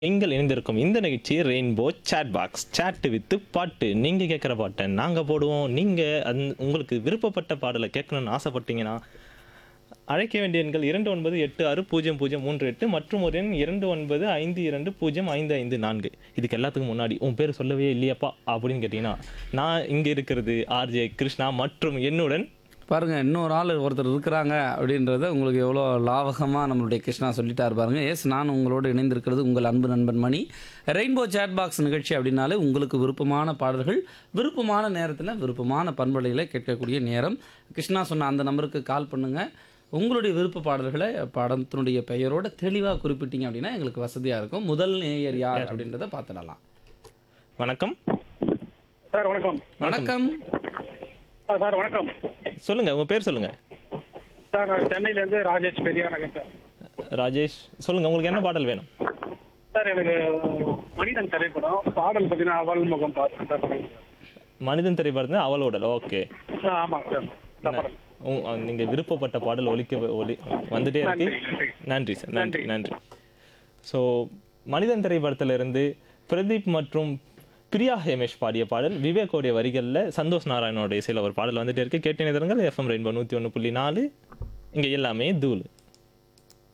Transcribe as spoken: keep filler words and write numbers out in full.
நீங்கள் இணைந்திருக்கும் இந்த நிகழ்ச்சி rainbow chat box chat with பாட்டு. நீங்கள் கேட்குற பாட்டை நாங்கள் போடுவோம். நீங்கள் அந் உங்களுக்கு விருப்பப்பட்ட பாடலை கேட்கணும்னு ஆசைப்பட்டீங்கன்னா அழைக்க வேண்டிய எண்கள் இரண்டு ஒன்பது எட்டு ஆறு பூஜ்ஜியம் பூஜ்ஜியம் மூன்று எட்டு மற்றும் ஒரு எண் இரண்டு ஒன்பது ஐந்து இரண்டு பூஜ்ஜியம் ஐந்து ஐந்து நான்கு. இதுக்கு எல்லாத்துக்கும் முன்னாடி உன் பேர் சொல்லவே இல்லையாப்பா அப்படின்னு கேட்டிங்கன்னா, நான் இங்கே இருக்கிறது ஆர்ஜே கிருஷ்ணா மற்றும் என்னுடன் பாருங்க, இன்னொரு ஆள் ஒருத்தர் இருக்கிறாங்க அப்படின்றத உங்களுக்கு எவ்வளோ லாவகமாக நம்மளுடைய கிருஷ்ணா சொல்லிட்டாரு பாருங்க. எஸ், நான் உங்களோடு இணைந்திருக்கிறது உங்கள் அன்பு நண்பன் மணி. ரெயின்போ சேட் பாக்ஸ் நிகழ்ச்சி அப்படின்னாலே உங்களுக்கு விருப்பமான பாடல்கள் விருப்பமான நேரத்தில் விருப்பமான பண்பலையில் கேட்கக்கூடிய நேரம். கிருஷ்ணா சொன்ன அந்த நம்பருக்கு கால் பண்ணுங்கள். உங்களுடைய விருப்ப பாடல்களை படத்தினுடைய பெயரோட தெளிவாக குறிப்பிட்டீங்க அப்படின்னா எங்களுக்கு வசதியாக இருக்கும். முதல் நேயர் யார் அப்படின்றத பார்த்துடலாம். வணக்கம் சார். வணக்கம். வணக்கம் ஆ, சார் வணக்கம். சொல்லுங்க, உங்க பேர் சொல்லுங்க. சார் நான் சென்னையிலேருந்து ராஜேஷ் பெரியா நகர் சார். ராஜேஷ், சொல்லுங்க உங்களுக்கு என்ன பாடல் வேணும்? சார் எனக்கு மனிதன் திரைப்படம் பாடல் பார்த்தீங்கன்னா அவள் முகம் பார்த்து சார். மனிதன் திரைப்படத்தில் அவளோடல். ஓகே, ஆ, ஆமாம் சார். இந்த படம். நீங்கள் விருப்பப்பட்ட பாடல் ஒலிக்க ஒலி வந்துட்டே இருக்கு. நன்றி, நன்றி. நன்றி சார், நன்றி நன்றி. நன்றி. ஸோ மனிதன் திரைப்படத்திலிருந்து பிரதீப் மற்றும் பிரியா ஹேமேஷ் பாடிய பாடல் விவேகோடைய வரிகளில் சந்தோஷ் நாராயணோட இசையில் ஒரு பாடல் வந்துட்டே இருக்கு. கேட்டு நிறுங்கள். எஃப்எம் ரெயின்போ நூற்றி ஒன்று புள்ளி நாலு. இங்கே எல்லாமே தூள்.